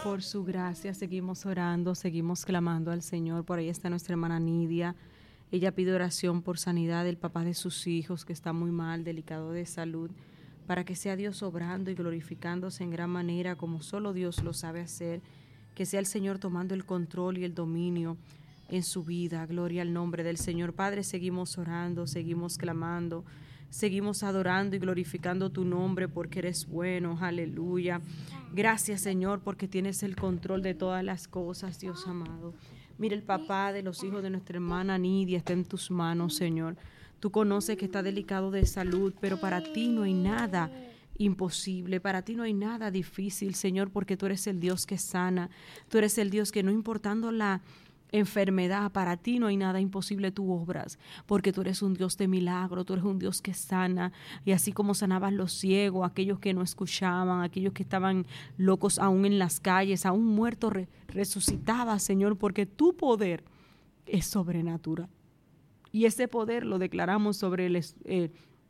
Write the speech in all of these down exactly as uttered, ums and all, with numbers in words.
por su gracia. Seguimos orando, seguimos clamando al Señor. Por ahí está nuestra hermana Nidia. Ella pide oración por sanidad del papá de sus hijos, que está muy mal, delicado de salud, para que sea Dios obrando y glorificándose en gran manera, como solo Dios lo sabe hacer. Que sea el Señor tomando el control y el dominio en su vida. Gloria al nombre del Señor. Padre, seguimos orando, seguimos clamando, seguimos adorando y glorificando tu nombre, porque eres bueno. Aleluya. Gracias, Señor, porque tienes el control de todas las cosas, Dios amado. Mira, el papá de los hijos de nuestra hermana Nidia está en tus manos, Señor. Tú conoces que está delicado de salud, pero para ti no hay nada imposible, para ti no hay nada difícil, Señor, porque tú eres el Dios que sana. Tú eres el Dios que, no importando la enfermedad, para ti no hay nada imposible, tú obras, porque tú eres un Dios de milagro, tú eres un Dios que sana. Y así como sanabas los ciegos, aquellos que no escuchaban, aquellos que estaban locos aún en las calles, aún muertos, re- resucitabas, Señor, porque tu poder es sobrenatural. Y ese poder lo declaramos sobre el, eh,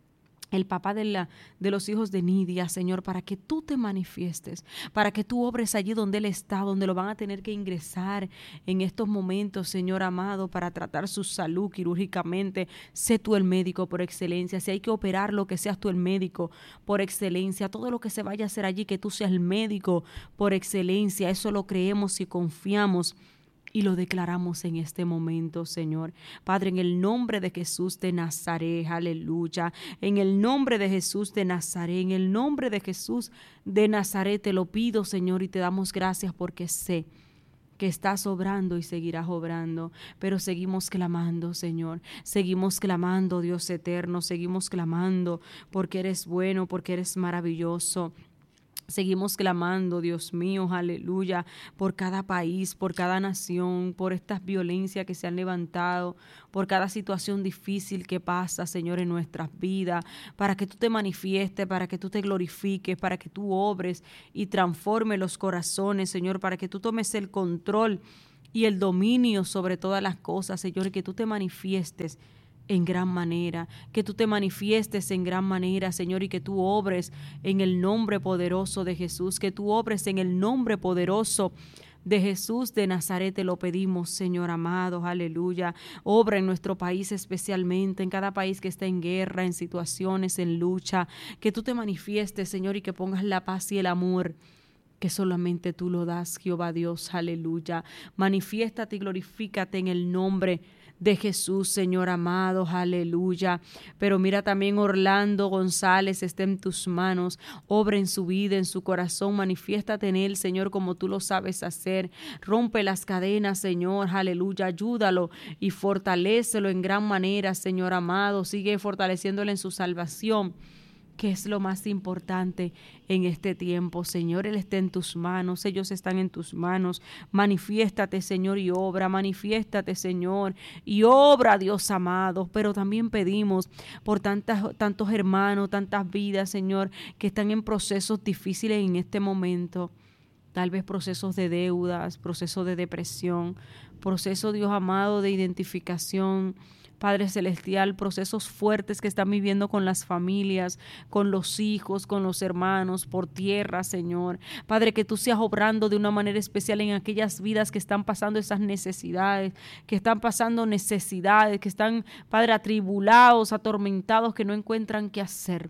el papá de, la, de los hijos de Nidia, Señor, para que tú te manifiestes, para que tú obres allí donde él está, donde lo van a tener que ingresar en estos momentos, Señor amado, para tratar su salud quirúrgicamente. Sé tú el médico por excelencia. Si hay que operarlo, que seas tú el médico por excelencia. Todo lo que se vaya a hacer allí, que tú seas el médico por excelencia. Eso lo creemos y confiamos y lo declaramos en este momento, Señor. Padre, en el nombre de Jesús de Nazaret, aleluya. En el nombre de Jesús de Nazaret, en el nombre de Jesús de Nazaret te lo pido, Señor, y te damos gracias porque sé que estás obrando y seguirás obrando, pero seguimos clamando, Señor, seguimos clamando, Dios eterno, seguimos clamando porque eres bueno, porque eres maravilloso. Seguimos clamando, Dios mío, aleluya, por cada país, por cada nación, por estas violencias que se han levantado, por cada situación difícil que pasa, Señor, en nuestras vidas, para que tú te manifiestes, para que tú te glorifiques, para que tú obres y transformes los corazones, Señor, para que tú tomes el control y el dominio sobre todas las cosas, Señor, y que tú te manifiestes en gran manera, que tú te manifiestes en gran manera, Señor, y que tú obres en el nombre poderoso de Jesús, que tú obres en el nombre poderoso de Jesús de Nazaret. Te lo pedimos, Señor amado, aleluya. Obra en nuestro país especialmente, en cada país que está en guerra, en situaciones, en lucha, que tú te manifiestes, Señor, y que pongas la paz y el amor que solamente tú lo das, Jehová Dios, aleluya. Manifiéstate y glorifícate en el nombre de Jesús, Señor amado, aleluya. Pero mira también Orlando González, está en tus manos, obra en su vida, en su corazón, manifiéstate en él, Señor, como tú lo sabes hacer. Rompe las cadenas, Señor, aleluya, ayúdalo y fortalécelo en gran manera, Señor amado. Sigue fortaleciéndole en su salvación, que es lo más importante en este tiempo, Señor. Él está en tus manos, ellos están en tus manos. Manifiéstate, Señor, y obra, manifiéstate, Señor, y obra, Dios amado. Pero también pedimos por tantas, tantos hermanos, tantas vidas, Señor, que están en procesos difíciles en este momento. Tal vez procesos de deudas, procesos de depresión, proceso, Dios amado, de identificación, Padre Celestial, procesos fuertes que están viviendo con las familias, con los hijos, con los hermanos, por tierra, Señor. Padre, que tú seas obrando de una manera especial en aquellas vidas que están pasando esas necesidades, que están pasando necesidades, que están, Padre, atribulados, atormentados, que no encuentran qué hacer.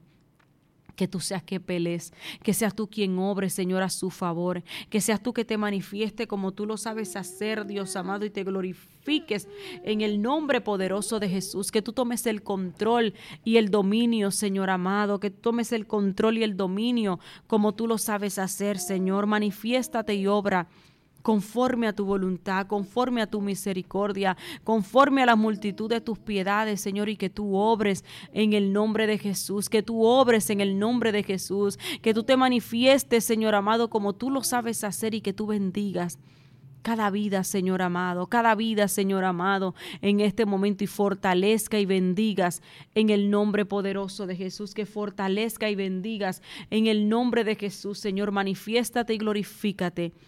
Que tú seas que pelees, que seas tú quien obre, Señor, a su favor, que seas tú que te manifieste como tú lo sabes hacer, Dios amado, y te glorifiques en el nombre poderoso de Jesús, que tú tomes el control y el dominio, Señor amado, que tú tomes el control y el dominio como tú lo sabes hacer, Señor. Manifiéstate y obra conforme a tu voluntad, conforme a tu misericordia, conforme a la multitud de tus piedades, Señor, y que tú obres en el nombre de Jesús, que tú obres en el nombre de Jesús, que tú te manifiestes, Señor amado, como tú lo sabes hacer, y que tú bendigas cada vida, Señor amado, cada vida, Señor amado, en este momento, y fortalezca y bendigas en el nombre poderoso de Jesús, que fortalezca y bendigas en el nombre de Jesús, Señor. Manifiéstate y glorifícate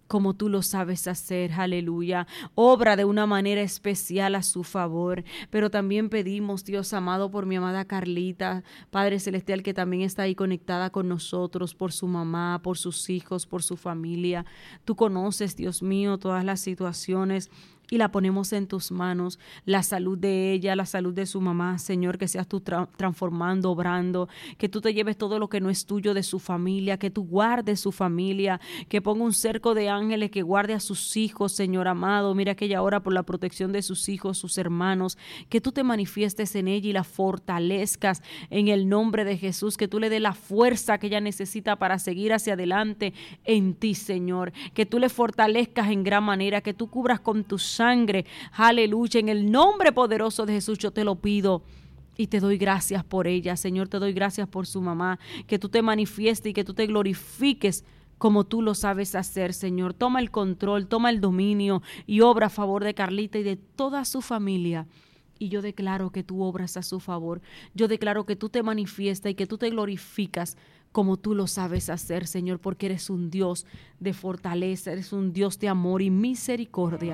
como tú lo sabes hacer, aleluya. Obra de una manera especial a su favor, pero también pedimos, Dios amado, por mi amada Carlita, Padre Celestial, que también está ahí conectada con nosotros, por su mamá, por sus hijos, por su familia. Tú conoces, Dios mío, todas las situaciones y la ponemos en tus manos, la salud de ella, la salud de su mamá, Señor, que seas tú tra- transformando, obrando, que tú te lleves todo lo que no es tuyo de su familia, que tú guardes su familia, que ponga un cerco de ángeles que guarde a sus hijos, Señor amado. Mira que ella ora por la protección de sus hijos, sus hermanos, que tú te manifiestes en ella y la fortalezcas en el nombre de Jesús, que tú le dé la fuerza que ella necesita para seguir hacia adelante en ti, Señor, que tú le fortalezcas en gran manera, que tú cubras con tus sangre, aleluya, en el nombre poderoso de Jesús yo te lo pido y te doy gracias por ella, Señor, te doy gracias por su mamá, que tú te manifiestes y que tú te glorifiques como tú lo sabes hacer, Señor. Toma el control, toma el dominio y obra a favor de Carlita y de toda su familia. Y yo declaro que tú obras a su favor. Yo declaro que tú te manifiestas y que tú te glorificas como tú lo sabes hacer, Señor, porque eres un Dios de fortaleza, eres un Dios de amor y misericordia.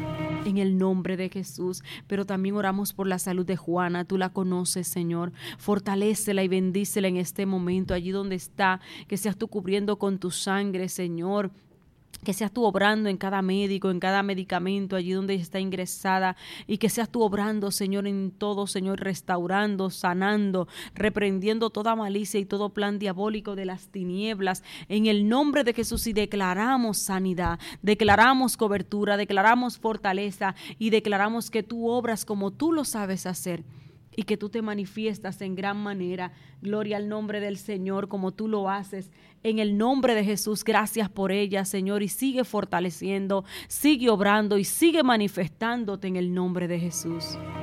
En el nombre de Jesús, pero también oramos por la salud de Juana, tú la conoces, Señor, fortalécela y bendícela en este momento, allí donde está, que seas tú cubriendo con tu sangre, Señor, que seas tú obrando en cada médico, en cada medicamento, allí donde está ingresada, y que seas tú obrando, Señor, en todo, Señor, restaurando, sanando, reprendiendo toda malicia y todo plan diabólico de las tinieblas, en el nombre de Jesús, y declaramos sanidad, declaramos cobertura, declaramos fortaleza, y declaramos que tú obras como tú lo sabes hacer, y que tú te manifiestas en gran manera. Gloria al nombre del Señor, como tú lo haces. En el nombre de Jesús, gracias por ella, Señor, y sigue fortaleciendo, sigue obrando y sigue manifestándote en el nombre de Jesús.